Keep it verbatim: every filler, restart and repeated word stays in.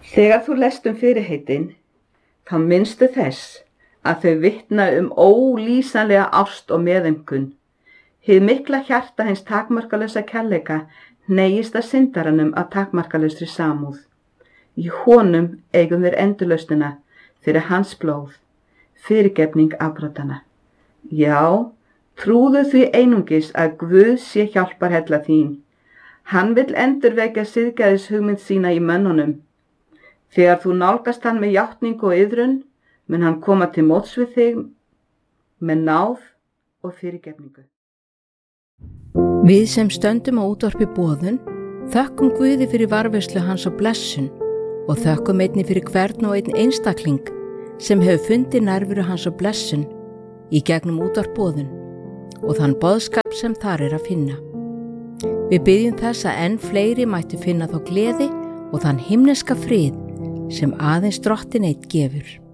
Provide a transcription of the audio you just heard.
Þegar þú lest um fyrirheitin, þá minnstu þess að þau vitna um ólýsanlega ást og meðaumkun. Hið mikla hjarta hins takmarkalausa kærleika hneigist að syndaranum af takmarkalausri samúð. Í honum eigum við endurlausnina fyrir hans blóð, fyrirgefning afbrotana. Já, trúðu því einungis að Guð sé hjálparhella þín. Hann vill endurvekja siðgæðis hugmynd sína í mönnunum. Þegar þú nálgast hann með játningu og iðrun, mun hann koma til móts við þig með náð og fyrirgefningu. Við sem stöndum á útvarpi boðun, þökkum Guði fyrir varðveislu hans og blessun og þökkum einnig fyrir hvern og einn einstakling sem hefur fundið nærveru hans og blessun í gegnum útvarp boðun og þann boðskap sem þar er að finna. Við biðjum þess að enn fleiri mættu finna þá gleði og þann himneska frið sem aðeins Drottinn einn gefur.